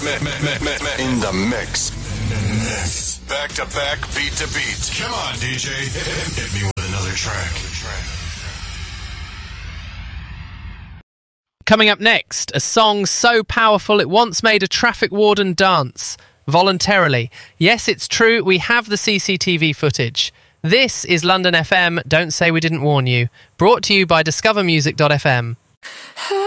In the mix. Back to back, beat to beat. Come on, DJ. Hit me with another track. Coming up next, a song so powerful it once made a traffic warden dance. Voluntarily. Yes, it's true, we have the CCTV footage. This is London FM, Don't Say We Didn't Warn You. Brought to you by discovermusic.fm.